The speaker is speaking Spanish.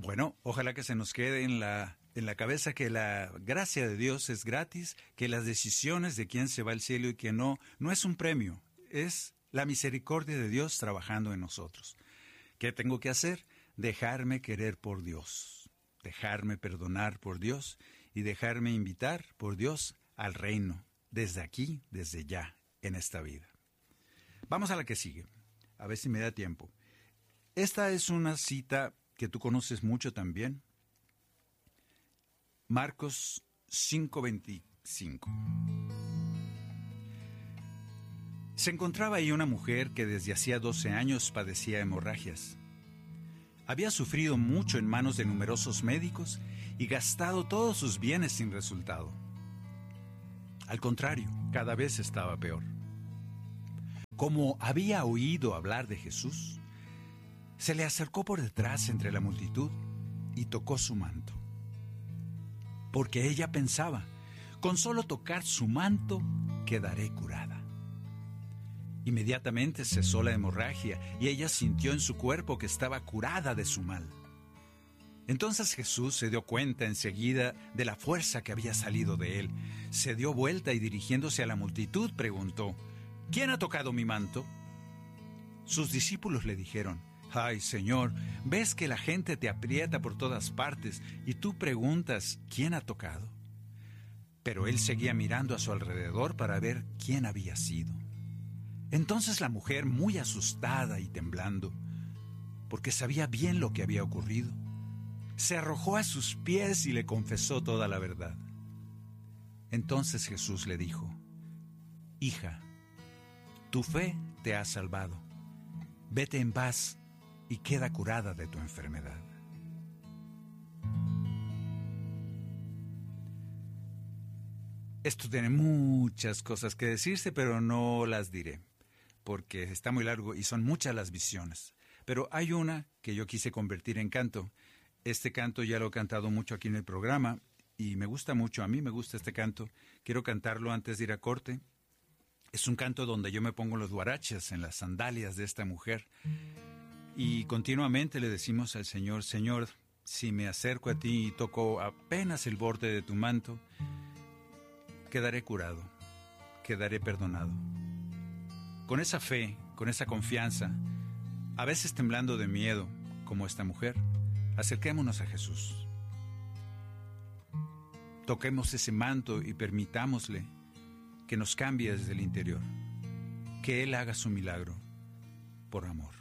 Bueno, ojalá que se nos quede en la cabeza que la gracia de Dios es gratis, que las decisiones de quién se va al cielo y quién no es un premio, es la misericordia de Dios trabajando en nosotros. ¿Qué tengo que hacer? Dejarme querer por Dios, dejarme perdonar por Dios y dejarme invitar por Dios al reino, desde aquí, desde ya, en esta vida. Vamos a la que sigue, a ver si me da tiempo. Esta es una cita que tú conoces mucho también. Marcos 5:25. Se encontraba ahí una mujer que desde hacía 12 años padecía hemorragias. Había sufrido mucho en manos de numerosos médicos y gastado todos sus bienes sin resultado. Al contrario, cada vez estaba peor. Como había oído hablar de Jesús, se le acercó por detrás entre la multitud y tocó su manto. Porque ella pensaba, con solo tocar su manto, quedaré curada. Inmediatamente cesó la hemorragia y ella sintió en su cuerpo que estaba curada de su mal. Entonces Jesús se dio cuenta enseguida de la fuerza que había salido de él. Se dio vuelta y dirigiéndose a la multitud preguntó, ¿quién ha tocado mi manto? Sus discípulos le dijeron, ¡ay, Señor! ¿Ves que la gente te aprieta por todas partes y tú preguntas, ¿quién ha tocado? Pero él seguía mirando a su alrededor para ver quién había sido. Entonces la mujer, muy asustada y temblando, porque sabía bien lo que había ocurrido, se arrojó a sus pies y le confesó toda la verdad. Entonces Jesús le dijo, hija, tu fe te ha salvado. Vete en paz y queda curada de tu enfermedad. Esto tiene muchas cosas que decirse, pero no las diré, porque está muy largo y son muchas las visiones. Pero hay una que yo quise convertir en canto. Este canto ya lo he cantado mucho aquí en el programa y me gusta mucho, a mí me gusta este canto. Quiero cantarlo antes de ir a corte. Es un canto donde yo me pongo los huaraches en las sandalias de esta mujer y continuamente le decimos al Señor, Señor, si me acerco a ti y toco apenas el borde de tu manto, quedaré curado, quedaré perdonado. Con esa fe, con esa confianza, a veces temblando de miedo, como esta mujer, acerquémonos a Jesús. Toquemos ese manto y permitámosle que nos cambie desde el interior, que Él haga su milagro por amor.